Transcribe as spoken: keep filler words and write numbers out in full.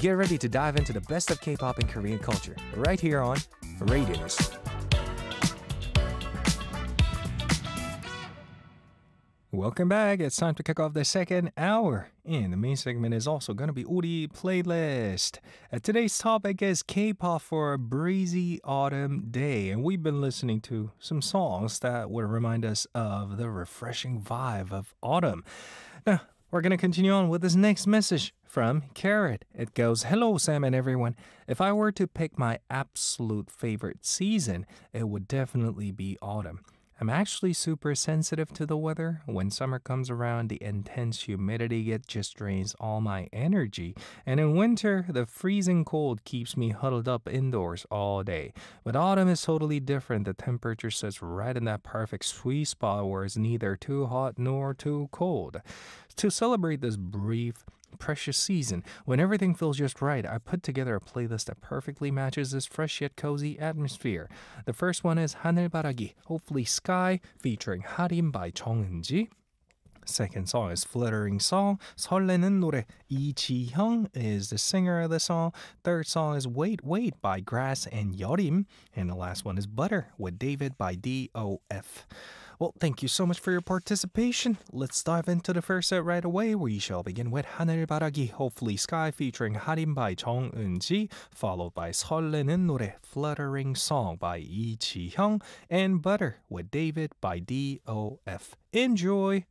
Get ready to dive into the best of K-pop and Korean culture right here on Radius. Welcome back. It's time to kick off the second hour. And the main segment is also going to be Uri Playlist. Uh, today's topic is K-pop for a breezy autumn day. And we've been listening to some songs that would remind us of the refreshing vibe of autumn. Now, we're going to continue on with this next message from Carrot. It goes, "Hello, Sam and everyone. If I were to pick my absolute favorite season, it would definitely be autumn. I'm actually super sensitive to the weather. When summer comes around, the intense humidity it just drains all my energy. And in winter, the freezing cold keeps me huddled up indoors all day. But autumn is totally different. The temperature sits right in that perfect sweet spot where it's neither too hot nor too cold. To celebrate this brief, precious season, when everything feels just right, I put together a playlist that perfectly matches this fresh yet cozy atmosphere. The first one is 하늘바라기, Hopefully Sky, featuring 하림 by 정은지. Second song is Fluttering Song, 설레는 노래. 이지형 is the singer of the song. Third song is Wait Wait by Grass and 여림. And the last one is Butter with David by D O F. Well, thank you so much for your participation. Let's dive into the first set right away. We shall begin with 하늘바라기, Hopefully Sky featuring 하림 by 정은지, followed by 설레는 노래, Fluttering Song by 이지형, and Butter with David by D O F. Enjoy!